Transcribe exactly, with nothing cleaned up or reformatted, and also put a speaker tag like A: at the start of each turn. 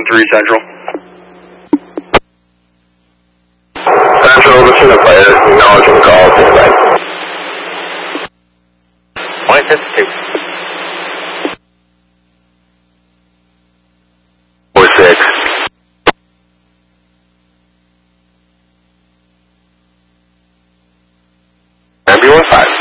A: three Central.
B: Central, this is a player. Acknowledging the call. Stand
C: Point fifty-two.
B: four six. Ambulance five.